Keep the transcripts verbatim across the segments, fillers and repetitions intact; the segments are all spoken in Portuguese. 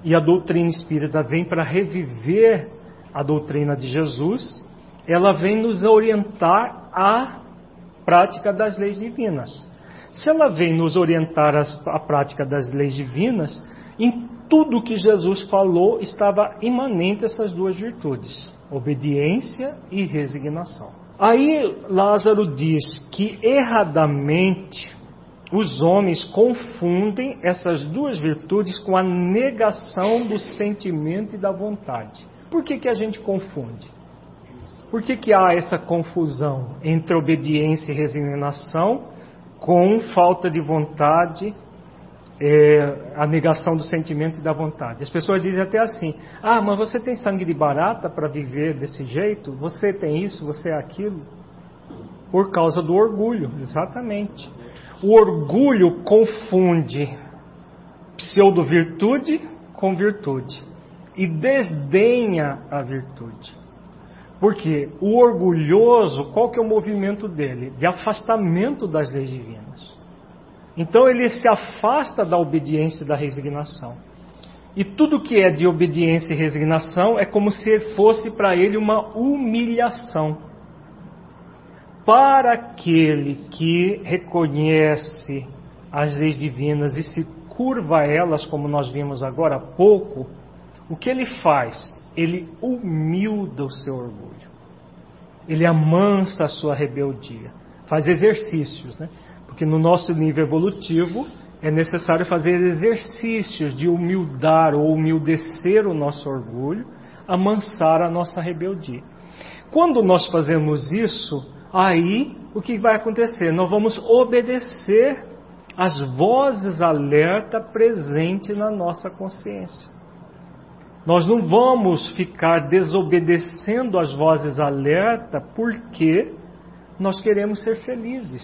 e a doutrina espírita vem para reviver a doutrina de Jesus, ela vem nos orientar à prática das leis divinas. Se ela vem nos orientar à prática das leis divinas, em tudo que Jesus falou estava imanente essas duas virtudes, obediência e resignação. Aí Lázaro diz que erradamente os homens confundem essas duas virtudes com a negação do sentimento e da vontade. Por que que a gente confunde? Por que que há essa confusão entre obediência e resignação com falta de vontade, é, a negação do sentimento e da vontade? As pessoas dizem até assim: ah, mas você tem sangue de barata para viver desse jeito? Você tem isso, você é aquilo? Por causa do orgulho, exatamente. O orgulho confunde pseudo-virtude com virtude e desdenha a virtude. Porque o orgulhoso, qual que é o movimento dele? De afastamento das leis divinas. Então ele se afasta da obediência e da resignação. E tudo que é de obediência e resignação é como se fosse para ele uma humilhação. Para aquele que reconhece as leis divinas e se curva a elas, como nós vimos agora há pouco, o que ele faz? Ele humilda o seu orgulho. Ele amansa a sua rebeldia. Faz exercícios, né? Porque no nosso nível evolutivo é necessário fazer exercícios de humildar ou humildecer o nosso orgulho, amansar a nossa rebeldia. Quando nós fazemos isso, aí o que vai acontecer? Nós vamos obedecer às vozes alerta presentes na nossa consciência. Nós não vamos ficar desobedecendo às vozes alerta porque nós queremos ser felizes.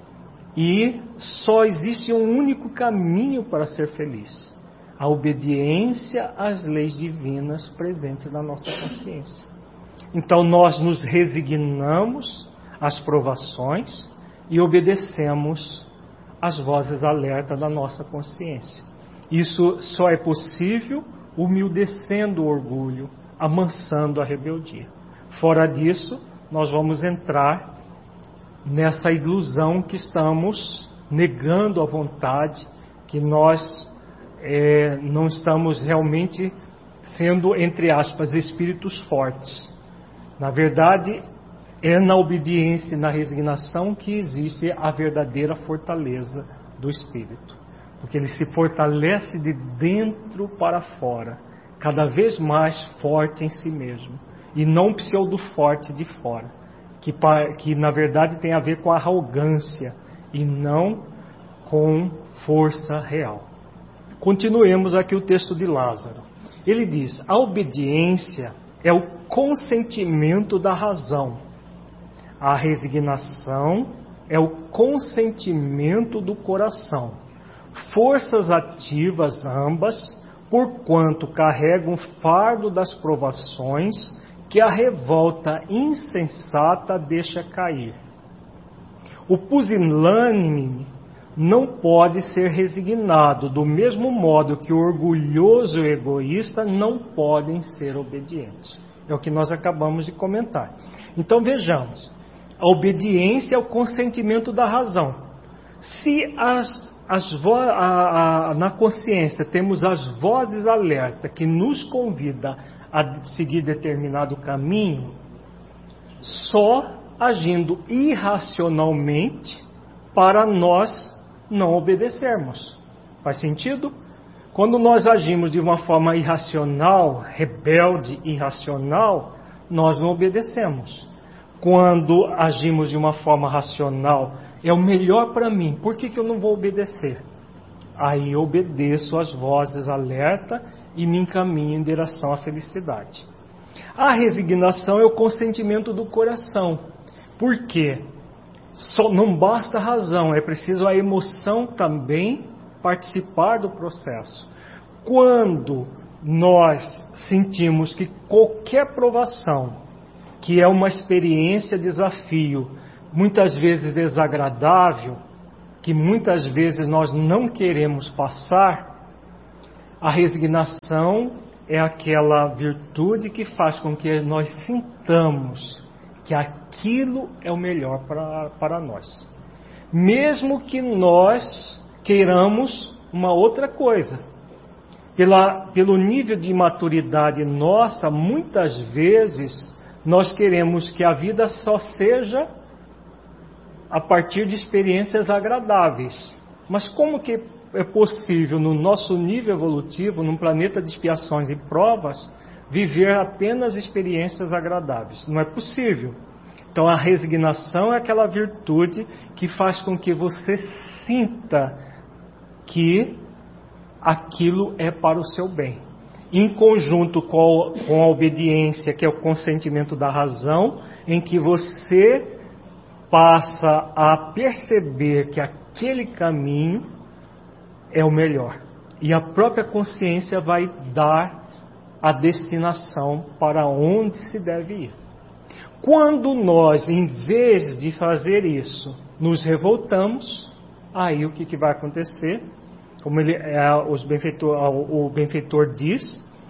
E só existe um único caminho para ser feliz: a obediência às leis divinas presentes na nossa consciência. Então nós nos resignamos às provações e obedecemos às vozes alerta da nossa consciência. Isso só é possível humildecendo o orgulho, amansando a rebeldia. Fora disso, nós vamos entrar nessa ilusão que estamos negando a vontade, que nós é, não estamos realmente sendo, entre aspas, espíritos fortes. Na verdade, é na obediência e na resignação que existe a verdadeira fortaleza do espírito. Porque ele se fortalece de dentro para fora, cada vez mais forte em si mesmo, e não pseudo-forte de fora, que, que na verdade tem a ver com arrogância e não com força real. Continuemos aqui o texto de Lázaro. Ele diz: a obediência é o consentimento da razão, a resignação é o consentimento do coração. Forças ativas ambas, porquanto carregam o fardo das provações que a revolta insensata deixa cair. O pusilânime não pode ser resignado, do mesmo modo que o orgulhoso e o egoísta não podem ser obedientes. É o que nós acabamos de comentar. Então vejamos, a obediência é o consentimento da razão. Se as As vo- a, a, na consciência temos as vozes alerta que nos convida a seguir determinado caminho, só agindo irracionalmente para nós não obedecermos. Faz sentido? Quando nós agimos de uma forma irracional, rebelde, irracional, nós não obedecemos. Quando agimos de uma forma racional, é o melhor para mim, por que que eu não vou obedecer? Aí eu obedeço às vozes alerta e me encaminho em direção à felicidade. A resignação é o consentimento do coração. Por quê? Só, não basta a razão, é preciso a emoção também participar do processo. Quando nós sentimos que qualquer provação, que é uma experiência, desafio, muitas vezes desagradável, que muitas vezes nós não queremos passar, A resignação é aquela virtude que faz com que nós sintamos que aquilo é o melhor para, para nós. Mesmo que nós queiramos uma outra coisa. Pela, pelo nível de maturidade nossa, muitas vezes nós queremos que a vida só seja a partir de experiências agradáveis. Mas como que é possível, no nosso nível evolutivo, num planeta de expiações e provas, viver apenas experiências agradáveis? Não é possível. Então a resignação é aquela virtude que faz com que você sinta que aquilo é para o seu bem. Em conjunto com a, com a obediência, que é o consentimento da razão, em que você passa a perceber que aquele caminho é o melhor. E a própria consciência vai dar a destinação para onde se deve ir. Quando nós, em vez de fazer isso, nos revoltamos, aí o que, que vai acontecer? Como ele, é, os benfeitor, o benfeitor diz,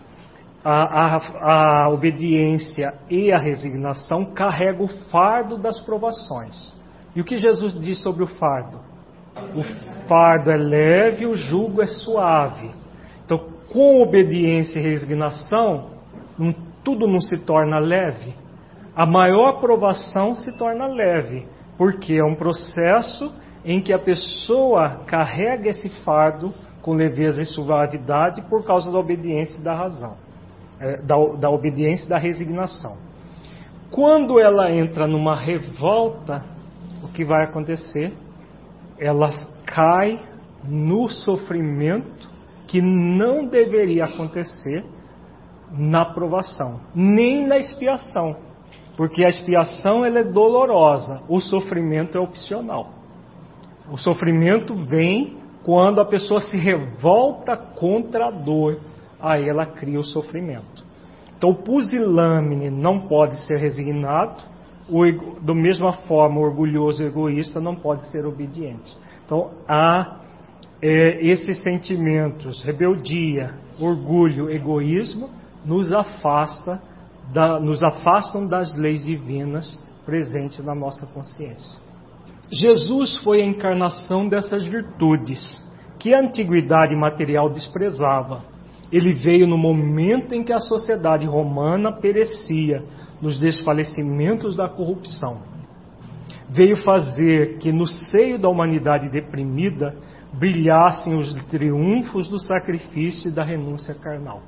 a, a, a obediência e a resignação carregam o fardo das provações. E o que Jesus diz sobre o fardo? O fardo é leve, o jugo é suave. Então, com obediência e resignação, não, tudo não se torna leve. A maior provação se torna leve, porque é um processo em que a pessoa carrega esse fardo com leveza e suavidade por causa da obediência e da razão, é, da, da obediência e da resignação. Quando ela entra numa revolta, o que vai acontecer? Ela cai no sofrimento que não deveria acontecer na provação, nem na expiação, porque a expiação ela é dolorosa, o sofrimento é opcional. O sofrimento vem quando a pessoa se revolta contra a dor, aí ela cria o sofrimento. Então o pusilânime não pode ser resignado, o, da mesma forma o orgulhoso e egoísta não pode ser obediente. Então há é, esses sentimentos, rebeldia, orgulho, egoísmo, nos afasta da, nos afastam das leis divinas presentes na nossa consciência. Jesus foi a encarnação dessas virtudes, que a antiguidade material desprezava. Ele veio no momento em que a sociedade romana perecia nos desfalecimentos da corrupção. Veio fazer que no seio da humanidade deprimida brilhassem os triunfos do sacrifício e da renúncia carnal.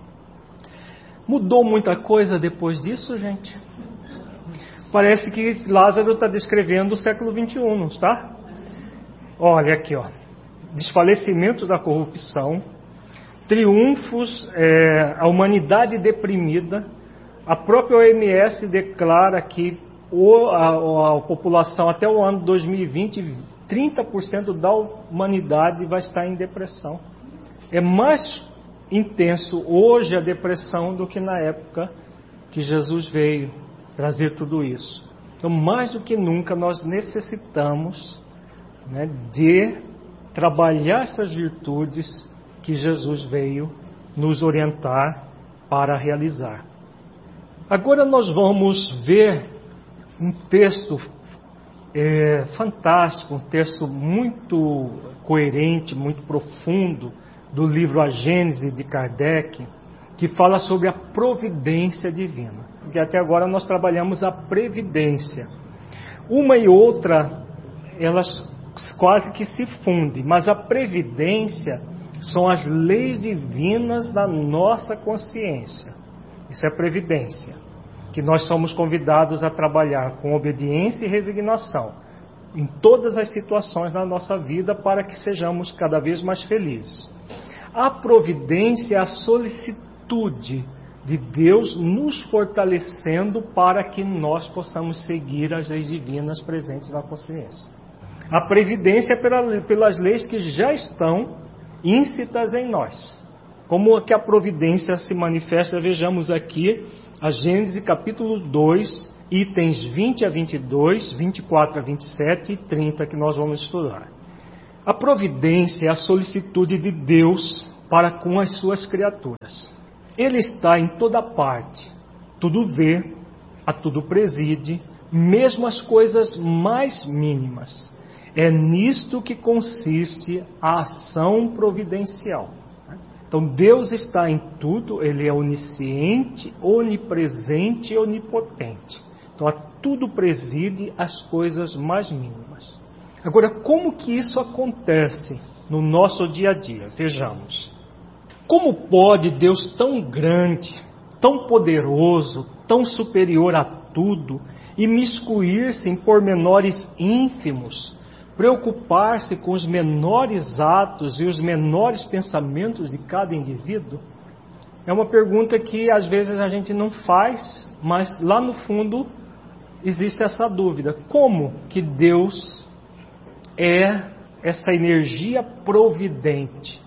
Mudou muita coisa depois disso, gente? Parece que Lázaro está descrevendo o século vinte e um, não está? Olha aqui, ó. Desfalecimento da corrupção, triunfos, é, a humanidade deprimida. A própria O M S declara que o, a, a população até o ano dois mil e vinte, trinta por cento da humanidade vai estar em depressão. É mais intenso hoje a depressão do que na época que Jesus veio trazer tudo isso. Então, mais do que nunca, nós necessitamos, né, de trabalhar essas virtudes que Jesus veio nos orientar para realizar. Agora nós vamos ver um texto é, fantástico, um texto muito coerente, muito profundo, do livro A Gênese de Kardec, que fala sobre a providência divina. Porque até agora nós trabalhamos a previdência. Uma e outra, elas quase que se fundem, mas a previdência são as leis divinas da nossa consciência. Isso é a previdência, que nós somos convidados a trabalhar com obediência e resignação em todas as situações da nossa vida para que sejamos cada vez mais felizes. A providência é a solicitude de Deus nos fortalecendo para que nós possamos seguir as leis divinas presentes na consciência. A previdência é pela, pelas leis que já estão íncitas em nós. Como que a providência se manifesta, vejamos aqui a Gênesis capítulo dois, itens vinte a vinte e dois, vinte e quatro a vinte e sete e trinta, que nós vamos estudar. A providência é a solicitude de Deus para com as suas criaturas. Ele está em toda parte, tudo vê, a tudo preside, mesmo as coisas mais mínimas. É nisto que consiste a ação providencial. Então Deus está em tudo, Ele é onisciente, onipresente e onipotente. Então a tudo preside as coisas mais mínimas. Agora, como que isso acontece no nosso dia a dia? Vejamos. Como pode Deus tão grande, tão poderoso, tão superior a tudo, imiscuir-se em pormenores ínfimos, preocupar-se com os menores atos e os menores pensamentos de cada indivíduo? É uma pergunta que às vezes a gente não faz, mas lá no fundo existe essa dúvida. Como que Deus é essa energia providente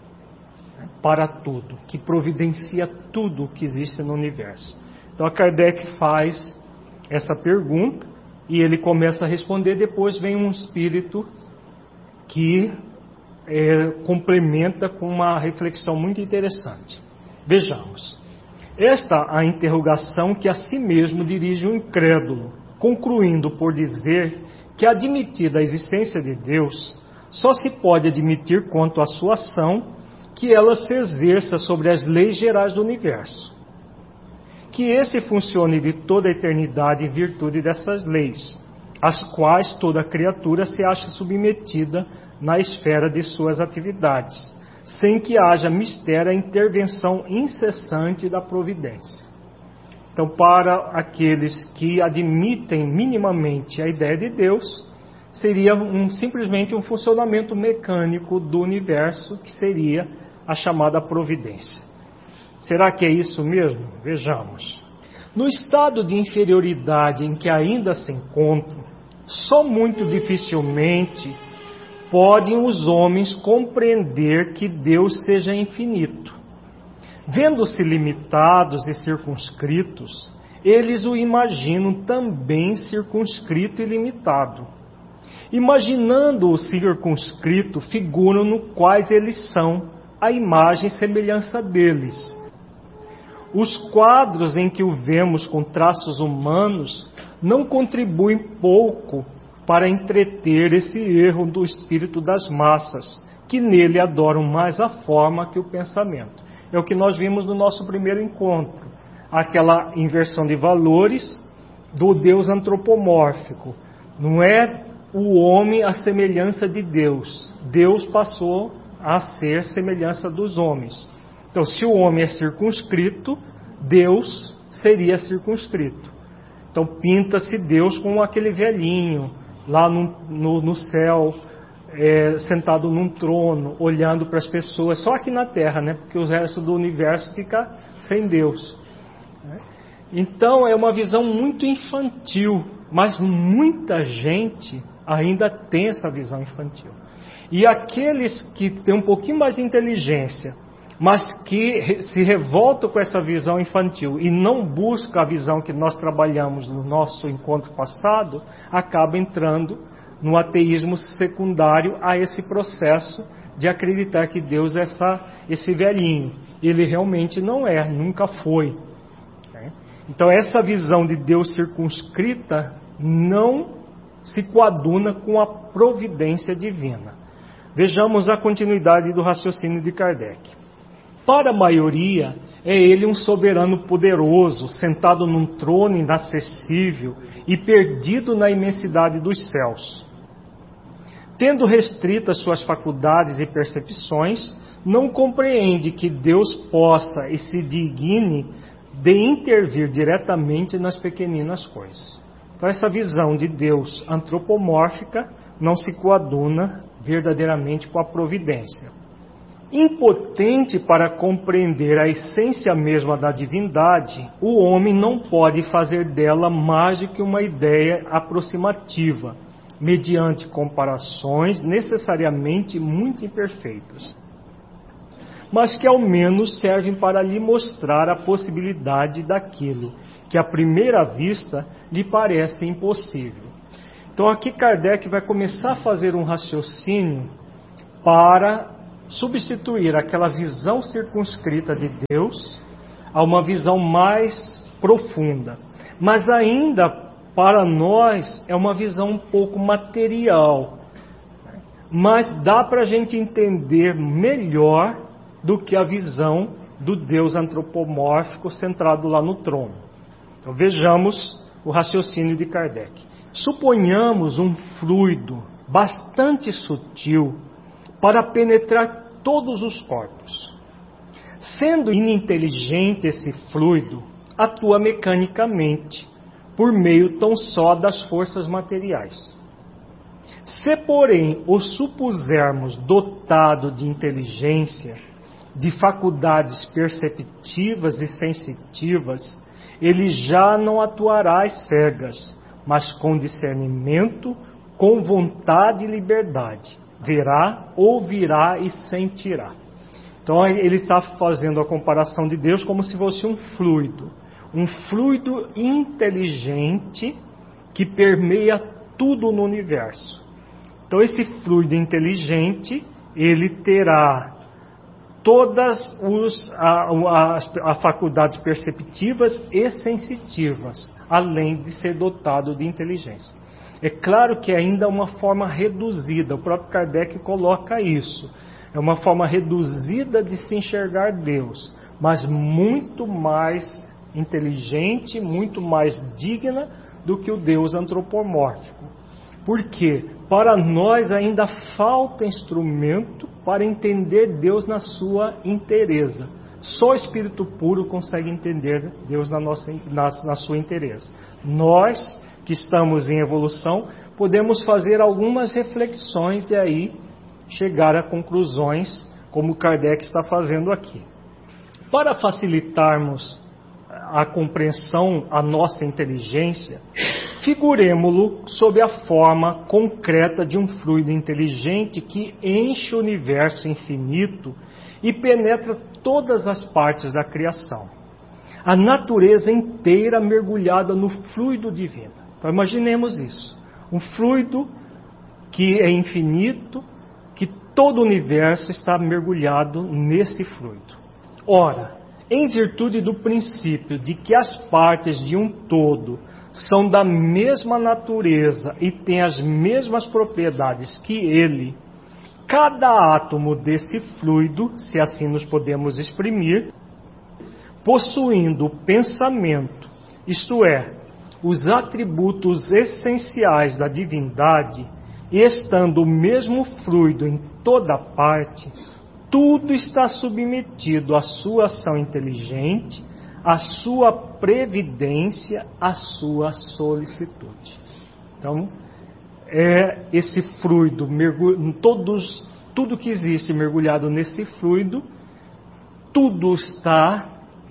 para tudo, que providencia tudo o que existe no universo? Então a Kardec faz essa pergunta e ele começa a responder. Depois vem um espírito que é, complementa com uma reflexão muito interessante. Vejamos. Esta a interrogação que a si mesmo dirige o incrédulo, concluindo por dizer que, admitida a existência de Deus, só se pode admitir quanto à sua ação, que ela se exerça sobre as leis gerais do universo. Que esse funcione de toda a eternidade em virtude dessas leis, às quais toda criatura se acha submetida na esfera de suas atividades, sem que haja mister a intervenção incessante da providência. Então, para aqueles que admitem minimamente a ideia de Deus, seria um, simplesmente um funcionamento mecânico do universo, que seria a chamada providência. Será que é isso mesmo? Vejamos. No estado de inferioridade em que ainda se encontram, só muito dificilmente podem os homens compreender que Deus seja infinito. Vendo-se limitados e circunscritos, eles o imaginam também circunscrito e limitado. Imaginando-o circunscrito, figuram-no quais eles são, a imagem e semelhança deles. Os quadros em que o vemos com traços humanos não contribuem pouco para entreter esse erro do espírito das massas, que nele adoram mais a forma que o pensamento. É o que nós vimos no nosso primeiro encontro, aquela inversão de valores do Deus antropomórfico. Não é o homem a semelhança de Deus. Deus passou a ser semelhança dos homens. Então, se o homem é circunscrito, Deus seria circunscrito. Então, pinta-se Deus como aquele velhinho, lá no, no, no céu, é, sentado num trono, olhando para as pessoas, só aqui na Terra, né? Porque o resto do universo fica sem Deus. Então, é uma visão muito infantil, mas muita gente ainda tem essa visão infantil. E aqueles que têm um pouquinho mais de inteligência, mas que se revoltam com essa visão infantil e não buscam a visão que nós trabalhamos no nosso encontro passado, acabam entrando no ateísmo secundário a esse processo de acreditar que Deus é essa, esse velhinho. Ele realmente não é, nunca foi. Então essa visão de Deus circunscrita não se coaduna com a providência divina. Vejamos a continuidade do raciocínio de Kardec. Para a maioria, é ele um soberano poderoso, sentado num trono inacessível e perdido na imensidade dos céus. Tendo restritas suas faculdades e percepções, não compreende que Deus possa e se digne de intervir diretamente nas pequeninas coisas. Então, essa visão de Deus antropomórfica não se coaduna verdadeiramente com a providência. Impotente para compreender a essência mesma da divindade, o homem não pode fazer dela mais do que uma ideia aproximativa, mediante comparações necessariamente muito imperfeitas, mas que ao menos servem para lhe mostrar a possibilidade daquilo que à primeira vista lhe parece impossível. Então aqui Kardec vai começar a fazer um raciocínio para substituir aquela visão circunscrita de Deus a uma visão mais profunda. Mas ainda, para nós, é uma visão um pouco material. Mas dá para a gente entender melhor do que a visão do Deus antropomórfico centrado lá no trono. Então vejamos o raciocínio de Kardec. Suponhamos um fluido bastante sutil para penetrar todos os corpos. Sendo ininteligente esse fluido, atua mecanicamente, por meio tão só das forças materiais. Se, porém, o supusermos dotado de inteligência, de faculdades perceptivas e sensitivas, ele já não atuará às cegas, mas com discernimento, com vontade e liberdade. Verá, ouvirá e sentirá. Então ele está fazendo a comparação de Deus como se fosse um fluido. Um fluido inteligente que permeia tudo no universo. Então esse fluido inteligente, ele terá todas os, as, as faculdades perceptivas e sensitivas, além de ser dotado de inteligência. É claro que ainda é uma forma reduzida, o próprio Kardec coloca isso. É uma forma reduzida de se enxergar Deus, mas muito mais inteligente, muito mais digna do que o Deus antropomórfico. Por quê? Para nós ainda falta instrumento para entender Deus na sua inteireza. Só o Espírito puro consegue entender Deus na, nossa, na, na sua inteireza. Nós, que estamos em evolução, podemos fazer algumas reflexões e aí chegar a conclusões, como Kardec está fazendo aqui. Para facilitarmos a compreensão, a nossa inteligência, figuremo-lo sob a forma concreta de um fluido inteligente que enche o universo infinito e penetra todas as partes da criação. A natureza inteira mergulhada no fluido divino. Então imaginemos isso. Um fluido que é infinito, que todo o universo está mergulhado nesse fluido. Ora, em virtude do princípio de que as partes de um todo são da mesma natureza e têm as mesmas propriedades que ele, cada átomo desse fluido, se assim nos podemos exprimir, possuindo o pensamento, isto é, os atributos essenciais da divindade, e estando o mesmo fluido em toda parte, tudo está submetido à sua ação inteligente, à sua previdência, à sua solicitude. Então, é esse fluido, todos, tudo que existe mergulhado nesse fluido, tudo está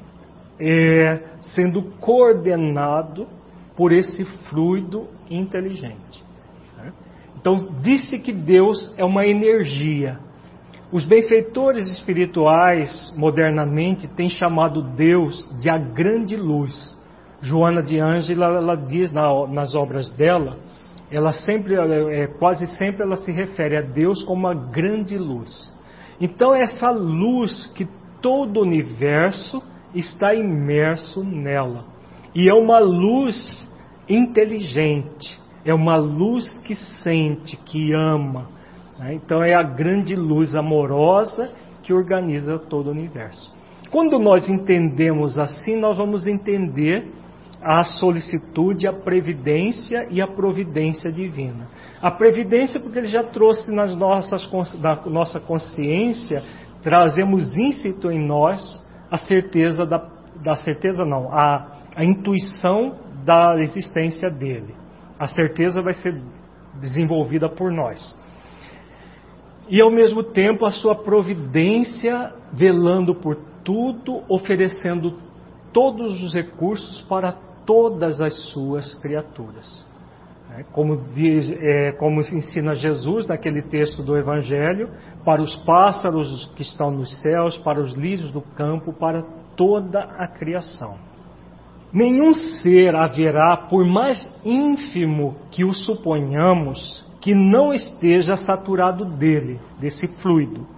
é, sendo coordenado por esse fluido inteligente. Então, disse que Deus é uma energia. Os benfeitores espirituais, modernamente, têm chamado Deus de a grande luz. Joana de Ângela, ela diz na, nas obras dela, ela sempre, é, quase sempre ela se refere a Deus como a grande luz. Então, essa luz que todo o universo está imerso nela. E é uma luz inteligente, é uma luz que sente, que ama. Então é a grande luz amorosa que organiza todo o universo. Quando nós entendemos assim, nós vamos entender a solicitude, a previdência e a providência divina. A previdência porque ele já trouxe nas nossas, na nossa consciência, trazemos íncito em nós a certeza da, da certeza não, a, a intuição da existência dele. A certeza vai ser desenvolvida por nós. E ao mesmo tempo a sua providência velando por tudo, oferecendo todos os recursos para todas as suas criaturas. Como, diz, é, como ensina Jesus naquele texto do Evangelho, para os pássaros que estão nos céus, para os lírios do campo, para toda a criação. Nenhum ser haverá, por mais ínfimo que o suponhamos, que não esteja saturado dele, desse fluido.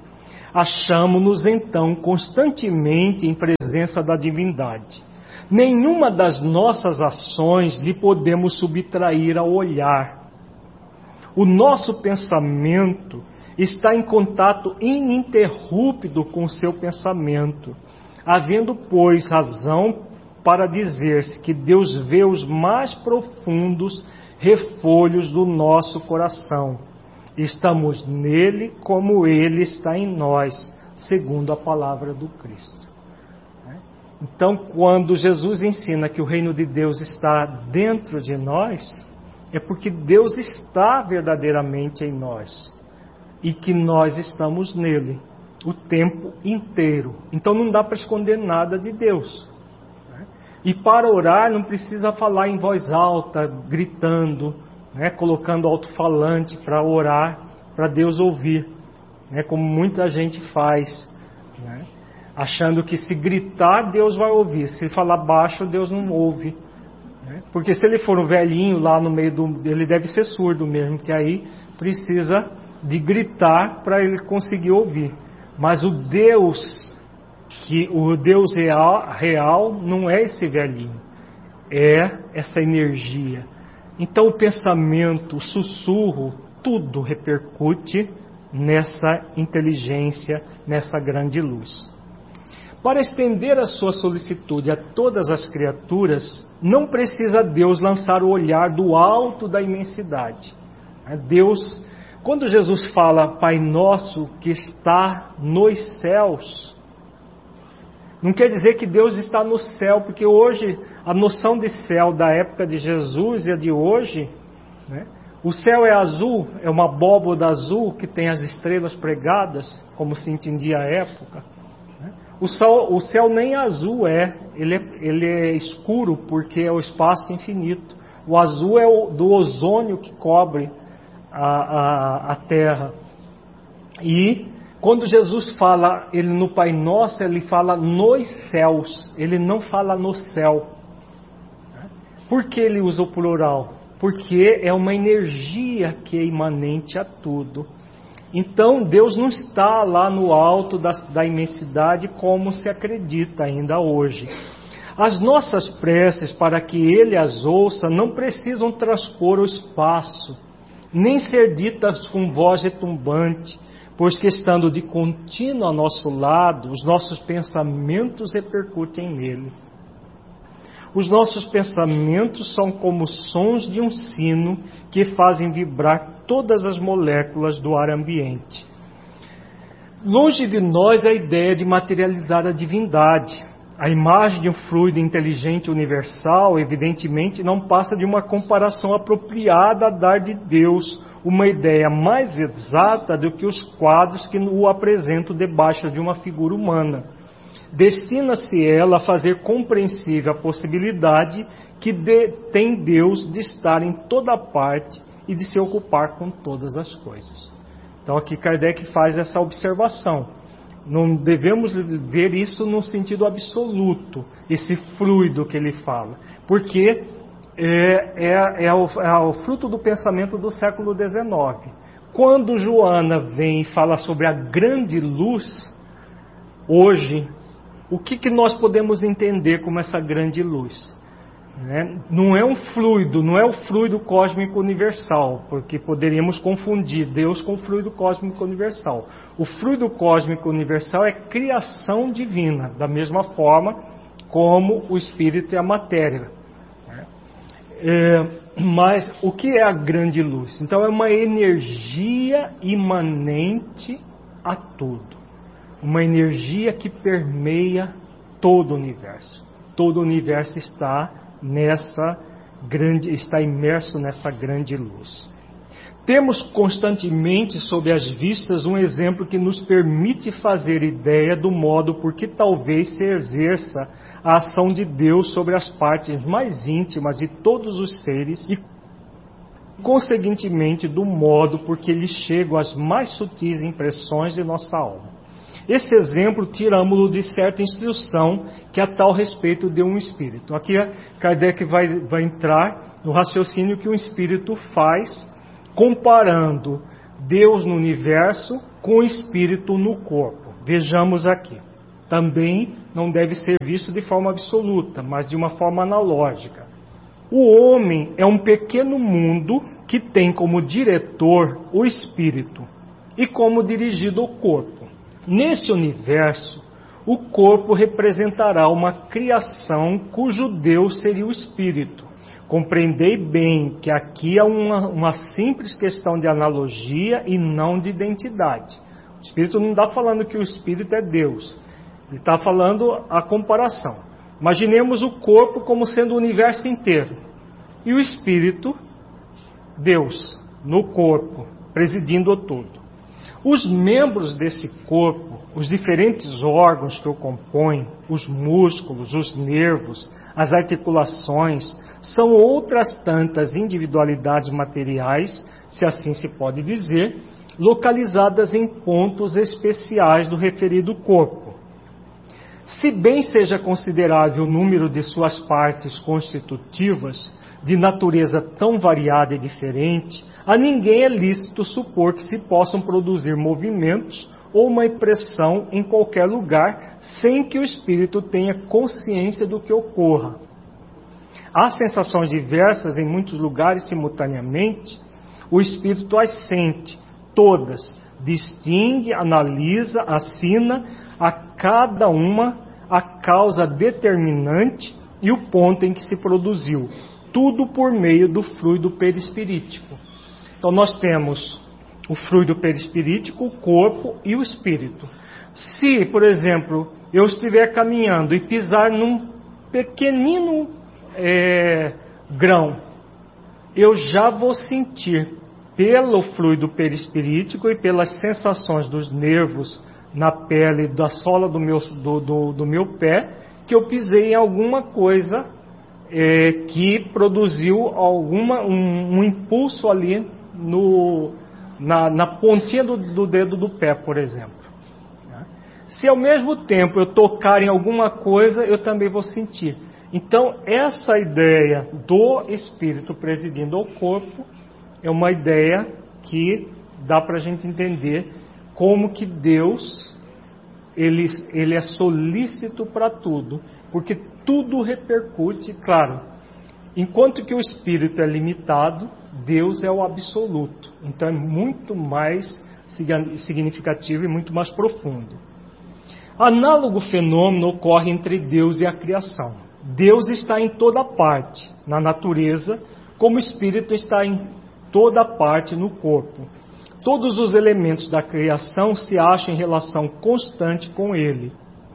achamo-nos então constantemente em presença da divindade. Nenhuma das nossas ações lhe podemos subtrair ao olhar. O nosso pensamento está em contato ininterrupto com o seu pensamento, havendo, pois, razão para dizer-se que Deus vê os mais profundos refolhos do nosso coração. Estamos nele como ele está em nós, segundo a palavra do Cristo. Então, quando Jesus ensina que o reino de Deus está dentro de nós, é porque Deus está verdadeiramente em nós e que nós estamos nele o tempo inteiro. Então não dá para esconder nada de Deus. E para orar não precisa falar em voz alta, gritando, né, colocando alto-falante para orar, para Deus ouvir, né, como muita gente faz, né, achando que se gritar Deus vai ouvir, se falar baixo Deus não ouve, né, porque se ele for um velhinho lá no meio do... ele deve ser surdo mesmo, que aí precisa de gritar para ele conseguir ouvir. Mas o Deus, que o Deus real, real não é esse velhinho, é essa energia. Então o pensamento, o sussurro, tudo repercute nessa inteligência, nessa grande luz. Para estender a sua solicitude a todas as criaturas, não precisa Deus lançar o olhar do alto da imensidade. Deus, quando Jesus fala Pai Nosso que está nos céus, não quer dizer que Deus está no céu, porque hoje a noção de céu da época de Jesus e a de hoje, né, o céu é azul, é uma abóboda azul que tem as estrelas pregadas, como se entendia a época. Né. O, céu, o céu nem azul é ele, é, ele é escuro porque é o espaço infinito. O azul é o do ozônio que cobre a, a, a terra. E quando Jesus fala ele no Pai Nosso, ele fala nos céus, ele não fala no céu. Por que ele usa o plural? Porque é uma energia que é imanente a tudo. Então Deus não está lá no alto da, da imensidade como se acredita ainda hoje. As nossas preces para que Ele as ouça não precisam transpor o espaço, nem ser ditas com voz retumbante, pois que estando de contínuo ao nosso lado, os nossos pensamentos repercutem nele. Os nossos pensamentos são como sons de um sino que fazem vibrar todas as moléculas do ar ambiente. Longe de nós a ideia de materializar a divindade. A imagem de um fluido inteligente universal, evidentemente, não passa de uma comparação apropriada a dar de Deus uma ideia mais exata do que os quadros que o apresentam debaixo de uma figura humana. Destina-se ela a fazer compreensível a possibilidade que de, tem Deus de estar em toda parte e de se ocupar com todas as coisas. Então aqui Kardec faz essa observação. Não devemos ver isso no sentido absoluto, esse fluido que ele fala, porque é, é, é, o, é o fruto do pensamento do século dezenove. Quando Joana vem e fala sobre a grande luz, hoje, o que, que nós podemos entender como essa grande luz? Né? Não é um fluido, não é o fluido cósmico universal, porque poderíamos confundir Deus com o fluido cósmico universal. O fluido cósmico universal é criação divina, da mesma forma como o espírito e a matéria. É, mas o que é a grande luz? Então é uma energia imanente a tudo, uma energia que permeia todo o universo. Todo o universo está nessa grande, está imerso nessa grande luz. Temos constantemente sob as vistas um exemplo que nos permite fazer ideia do modo por que talvez se exerça a ação de Deus sobre as partes mais íntimas de todos os seres e, conseguintemente, do modo por que lhes chegam as mais sutis impressões de nossa alma. Esse exemplo tiramos-lo de certa instrução que a tal respeito deu um espírito. Aqui Kardec vai, vai entrar no raciocínio que um espírito faz, comparando Deus no universo com o Espírito no corpo. Vejamos aqui. Também não deve ser visto de forma absoluta, mas de uma forma analógica. O homem é um pequeno mundo que tem como diretor o Espírito e como dirigido o corpo. Nesse universo, o corpo representará uma criação cujo Deus seria o Espírito. Compreendei bem que aqui é uma, uma simples questão de analogia e não de identidade. O Espírito não está falando que o Espírito é Deus. Ele está falando a comparação. Imaginemos o corpo como sendo o universo inteiro. E o Espírito, Deus, no corpo, presidindo o todo. Os membros desse corpo, os diferentes órgãos que o compõem, os músculos, os nervos, as articulações, são outras tantas individualidades materiais, se assim se pode dizer, localizadas em pontos especiais do referido corpo. Se bem seja considerável o número de suas partes constitutivas, de natureza tão variada e diferente, a ninguém é lícito supor que se possam produzir movimentos ou uma impressão em qualquer lugar, sem que o espírito tenha consciência do que ocorra. Há sensações diversas em muitos lugares simultaneamente, o espírito as sente, todas, distingue, analisa, assina a cada uma a causa determinante e o ponto em que se produziu, tudo por meio do fluido perispirítico. Então nós temos o fluido perispirítico, o corpo e o espírito. Se, por exemplo, eu estiver caminhando e pisar num pequenino é, grão, eu já vou sentir pelo fluido perispirítico e pelas sensações dos nervos na pele da sola do meu, do, do, do meu pé, que eu pisei em alguma coisa é, que produziu alguma, um, um impulso ali no, na, na pontinha do, do dedo do pé, por exemplo. Se ao mesmo tempo eu tocar em alguma coisa, eu também vou sentir. Então, essa ideia do espírito presidindo ao corpo é uma ideia que dá para a gente entender como que Deus ele, ele é solícito para tudo, porque tudo repercute, claro, enquanto que o espírito é limitado, Deus é o absoluto. Então é muito mais significativo e muito mais profundo. Análogo fenômeno ocorre entre Deus e a criação. Deus está em toda parte, na natureza, como o espírito está em toda parte no corpo. Todos os elementos da criação se acham em relação constante com ele,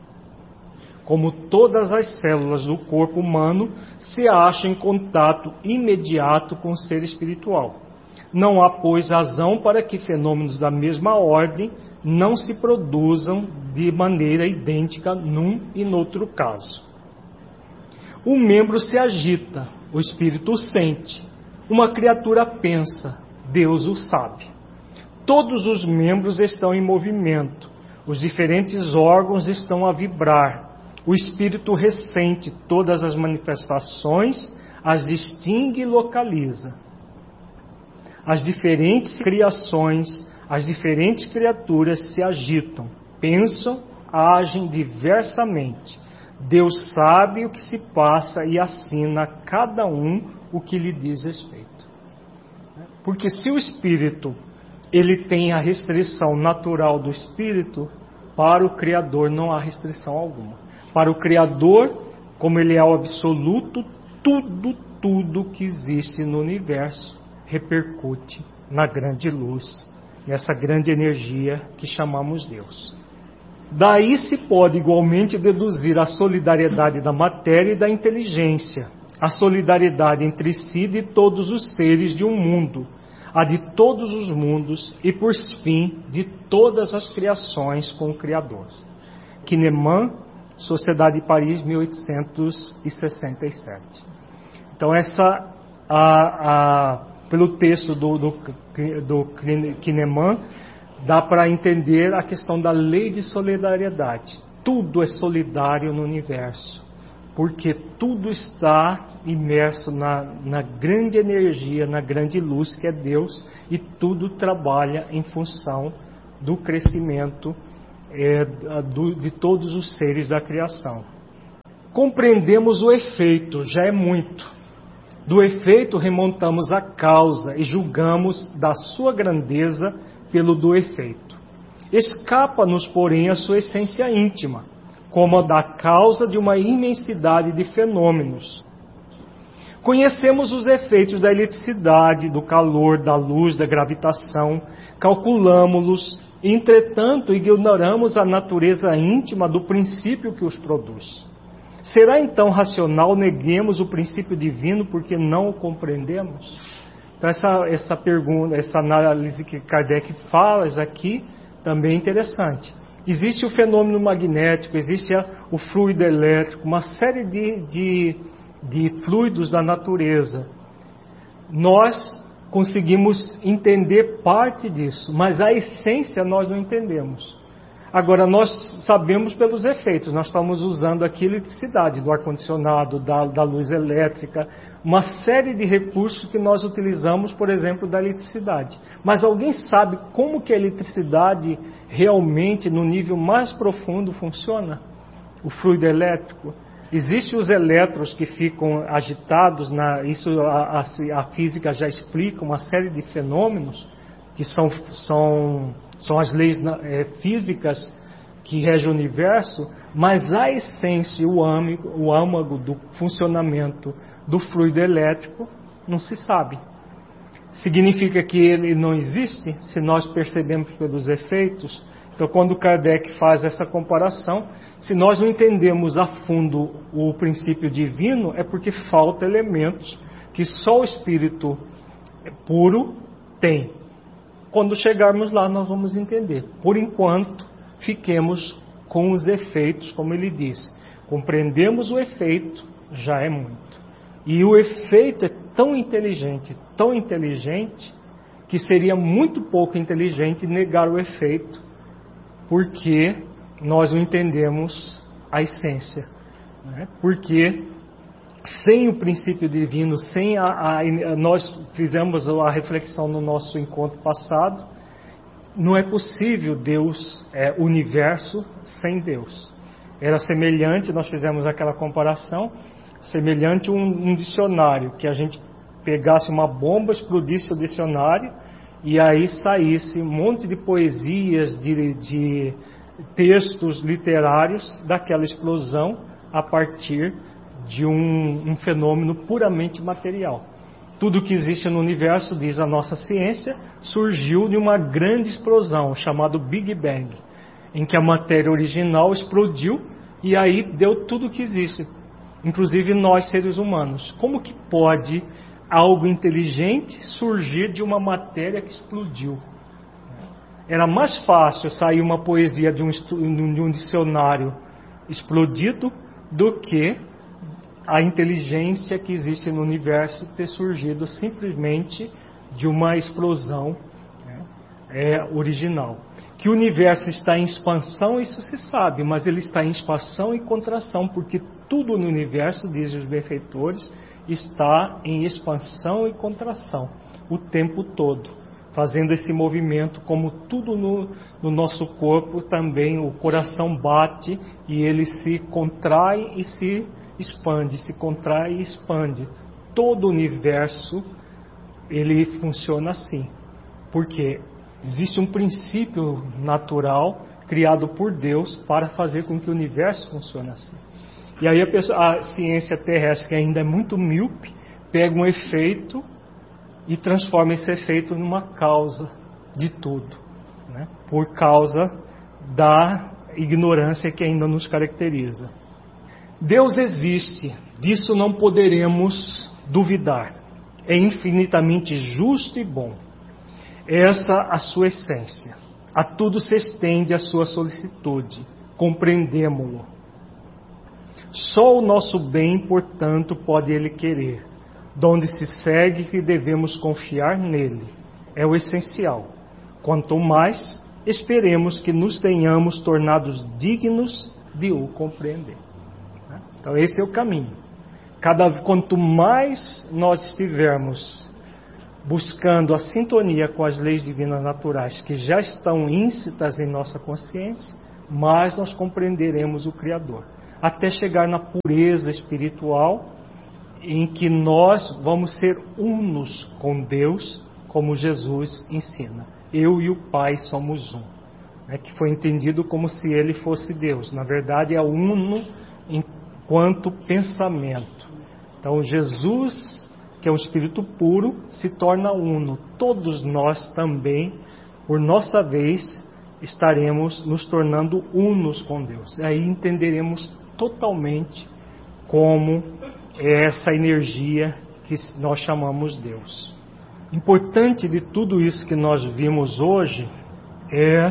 como todas as células do corpo humano se acham em contato imediato com o ser espiritual. Não há, pois, razão para que fenômenos da mesma ordem não se produzam de maneira idêntica num e noutro caso. Um membro se agita, o espírito o sente. Uma criatura pensa, Deus o sabe. Todos os membros estão em movimento, os diferentes órgãos estão a vibrar. O espírito ressente todas as manifestações, as distingue e localiza. As diferentes criações, as diferentes criaturas se agitam, pensam, agem diversamente. Deus sabe o que se passa e assina a cada um o que lhe diz respeito. Porque se o espírito ele tem a restrição natural do espírito, para o Criador não há restrição alguma. Para o Criador, como ele é o absoluto, tudo, tudo que existe no universo repercute na grande luz, nessa grande energia que chamamos Deus. Daí se pode igualmente deduzir a solidariedade da matéria e da inteligência, a solidariedade entre si de todos os seres de um mundo, a de todos os mundos e, por fim, de todas as criações com o Criador. Kahneman, Sociedade de Paris, mil oitocentos e sessenta e sete. Então, essa, a, a, pelo texto do, do, do Kahneman, dá para entender a questão da lei de solidariedade. Tudo é solidário no universo. porque tudo está imerso na, na grande energia, na grande luz que é Deus, e tudo trabalha em função do crescimento é, do, de todos os seres da criação. Compreendemos o efeito, já é muito. Do efeito remontamos a causa e julgamos da sua grandeza pelo do efeito. Escapa-nos, porém, a sua essência íntima, como a da causa de uma imensidade de fenômenos. Conhecemos os efeitos da eletricidade, do calor, da luz, da gravitação, calculamo-los, entretanto ignoramos a natureza íntima do princípio que os produz. Será então racional neguemos o princípio divino porque não o compreendemos? Então essa, essa pergunta, essa análise que Kardec faz aqui, também é interessante. Existe o fenômeno magnético, existe a, o fluido elétrico, uma série de, de, de fluidos da natureza. Nós conseguimos entender parte disso, mas a essência nós não entendemos. Agora, nós sabemos pelos efeitos, nós estamos usando aqui eletricidade, do ar-condicionado, da, da luz elétrica, uma série de recursos que nós utilizamos, por exemplo, da eletricidade. Mas alguém sabe como que a eletricidade realmente, no nível mais profundo, funciona? O fluido elétrico? Existem os elétrons que ficam agitados, na, isso a, a, a física já explica, uma série de fenômenos, que são, são, são as leis é, físicas que regem o universo, mas a essência, o âmago, o âmago do funcionamento do fluido elétrico não se sabe. Significa que ele não existe se nós percebemos pelos efeitos? Então, quando Kardec faz essa comparação, se nós não entendemos a fundo o princípio divino, é porque falta elementos que só o Espírito puro tem. Quando chegarmos lá, nós vamos entender. Por enquanto, fiquemos com os efeitos, como ele disse. Compreendemos o efeito, já é muito. E o efeito é tão inteligente, tão inteligente, que seria muito pouco inteligente negar o efeito, porque nós não entendemos a essência. Né? Porque sem o princípio divino, sem a, a, nós fizemos a reflexão no nosso encontro passado, não é possível Deus, é, universo sem Deus. Era semelhante, nós fizemos aquela comparação, semelhante a um, um dicionário, que a gente pegasse uma bomba, explodisse o dicionário, e aí saísse um monte de poesias, de, de textos literários daquela explosão a partir de um, um fenômeno puramente material. Tudo que existe no universo, diz a nossa ciência, surgiu de uma grande explosão, chamada Big Bang, em que a matéria original explodiu e aí deu tudo que existe, inclusive nós, seres humanos. Como que pode algo inteligente surgir de uma matéria que explodiu? Era mais fácil sair uma poesia de um, de um dicionário explodido do que a inteligência que existe no universo ter surgido simplesmente de uma explosão, né, é, original. Que o universo está em expansão, isso se sabe, mas ele está em expansão e contração, porque tudo no universo, dizem os benfeitores, está em expansão e contração o tempo todo, fazendo esse movimento, como tudo no, no nosso corpo também, o coração bate e ele se contrai e se expande, se contrai e expande. Todo o universo, ele funciona assim, porque existe um princípio natural criado por Deus para fazer com que o universo funcione assim. E aí a, pessoa, a ciência terrestre, que ainda é muito míope, pega um efeito e transforma esse efeito numa causa de tudo, né? Por causa da ignorância que ainda nos caracteriza. Deus existe, disso não poderemos duvidar. É infinitamente justo e bom. Essa a sua essência. A tudo se estende a sua solicitude. Compreendemo-lo. Só o nosso bem, portanto, pode ele querer. Donde se segue que devemos confiar nele. É o essencial. Quanto mais, esperemos que nos tenhamos tornados dignos de o compreender. Então esse é o caminho. Cada, quanto mais nós estivermos buscando a sintonia com as leis divinas naturais que já estão íncitas em nossa consciência, mais nós compreenderemos o Criador. Até chegar na pureza espiritual, em que nós vamos ser unos com Deus, como Jesus ensina. Eu e o Pai somos um. É que foi entendido como se ele fosse Deus. Na verdade, é uno enquanto pensamento. Então, Jesus, que é um espírito puro, se torna uno. Todos nós também, por nossa vez, estaremos nos tornando unos com Deus. Aí entenderemos totalmente como é essa energia que nós chamamos Deus. Importante de tudo isso que nós vimos hoje é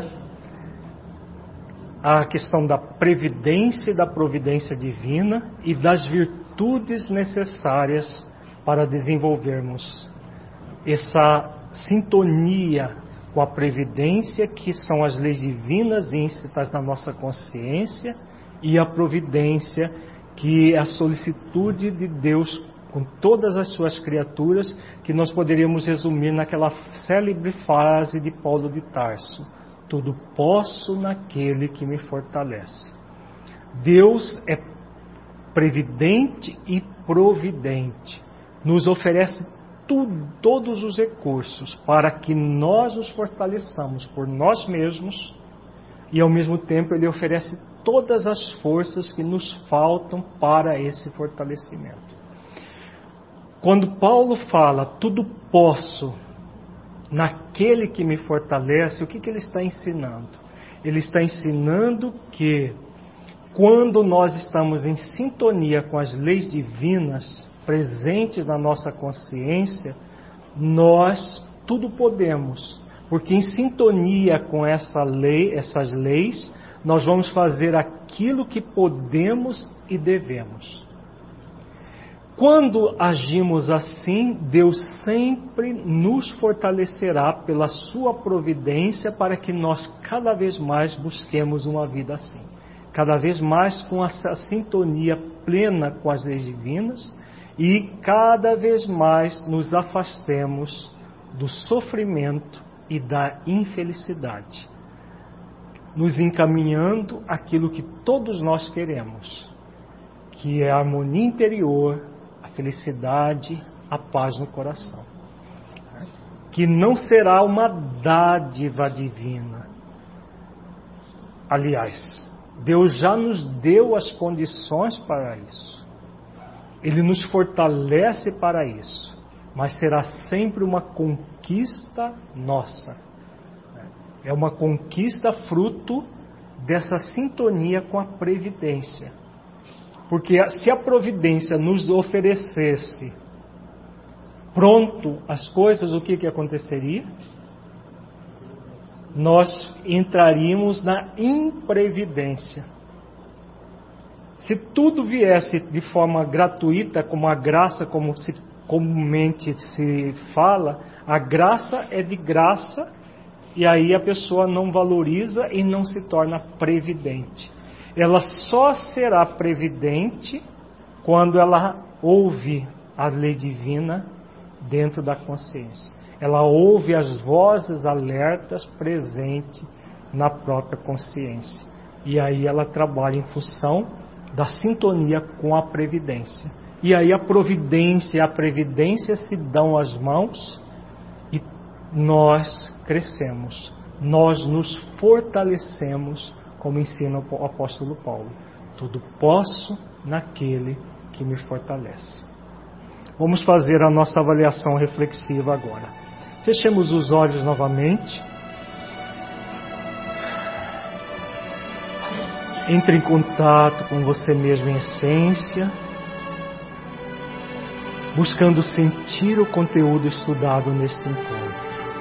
a questão da previdência e da providência divina e das virtudes necessárias para desenvolvermos essa sintonia com a previdência, que são as leis divinas íncitas na nossa consciência, e a providência, que é a solicitude de Deus com todas as suas criaturas, que nós poderíamos resumir naquela célebre frase de Paulo de Tarso: tudo posso naquele que me fortalece. Deus é previdente e providente, nos oferece tudo, todos os recursos para que nós nos fortaleçamos por nós mesmos, e ao mesmo tempo Ele oferece todas as forças que nos faltam para esse fortalecimento. Quando Paulo fala tudo posso naquele que me fortalece, o que, que ele está ensinando? Ele está ensinando que quando nós estamos em sintonia com as leis divinas presentes na nossa consciência, nós tudo podemos, porque em sintonia com essa lei, essas leis, nós vamos fazer aquilo que podemos e devemos. Quando agimos assim, Deus sempre nos fortalecerá pela sua providência para que nós cada vez mais busquemos uma vida assim. Cada vez mais com essa sintonia plena com as leis divinas e cada vez mais nos afastemos do sofrimento e da infelicidade, nos encaminhando aquilo que todos nós queremos, que é a harmonia interior, a felicidade, a paz no coração, que não será uma dádiva divina. Aliás, Deus já nos deu as condições para isso. Ele nos fortalece para isso, mas será sempre uma conquista nossa. É uma conquista fruto dessa sintonia com a previdência. Porque se a providência nos oferecesse pronto as coisas, o que, que aconteceria? Nós entraríamos na imprevidência. Se tudo viesse de forma gratuita, como a graça, como se comumente se fala, a graça é de graça, e aí a pessoa não valoriza e não se torna previdente. Ela só será previdente quando ela ouve a lei divina dentro da consciência. Ela ouve as vozes alertas presentes na própria consciência. E aí ela trabalha em função da sintonia com a previdência. E aí a providência e a previdência se dão as mãos e nós crescemos. Nós nos fortalecemos, como ensina o apóstolo Paulo. Tudo posso naquele que me fortalece. Vamos fazer a nossa avaliação reflexiva agora. Fechemos os olhos novamente. Entre em contato com você mesmo em essência, buscando sentir o conteúdo estudado neste encontro.